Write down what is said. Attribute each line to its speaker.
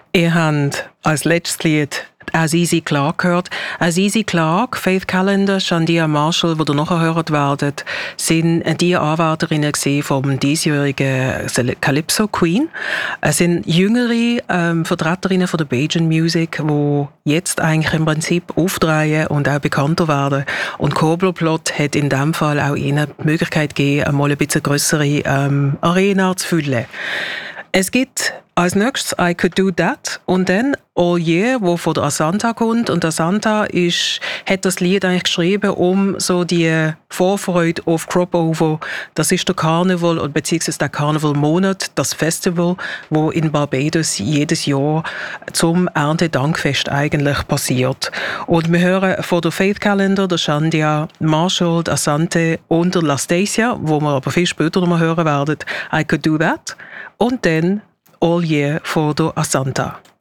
Speaker 1: Ihr habt als letztes Lied Azizi Clark gehört. Azizi Clark, Faith Callender, Shandia Marshall, die ihr nachher hören werdet, sind die Anwärterinnen vom diesjährigen Calypso Queen. Es sind jüngere Vertreterinnen von der Bajan Music, die jetzt eigentlich im Prinzip aufdrehen und auch bekannter werden. Und Koblerplot hat in diesem Fall auch ihnen die Möglichkeit gegeben, einmal ein bisschen grössere Arena zu füllen. Es gibt als nächstes I Could Do That und dann All Year, wo von der Asanta kommt. Und Asanta hat das Lied eigentlich geschrieben, um so die Vorfreude auf Crop-Over. Das ist der Karneval und beziehungsweise der Karnevalmonat, das Festival, wo in Barbados jedes Jahr zum Erntedankfest eigentlich passiert. Und wir hören von der Faith Callender, der Shandia Marshall, der Asante und der Lastasia, wo wir aber viel später noch mal hören werden, I Could Do That. Und dann All Year von der Asanta.